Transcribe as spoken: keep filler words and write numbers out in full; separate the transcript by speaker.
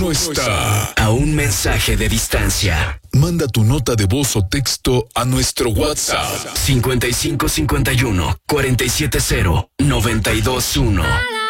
Speaker 1: no está a un mensaje de distancia. Manda tu nota de voz o texto a nuestro WhatsApp cincuenta y cinco cincuenta y uno cuarenta y siete cero noventa y dos uno.